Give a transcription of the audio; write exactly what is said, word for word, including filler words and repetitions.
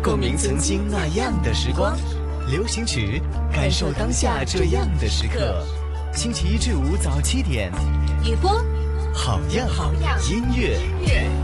共鸣曾经那样的时光。流行曲，感受当下这样的时刻。星期一至五早七点， 雨波， 好样好音乐。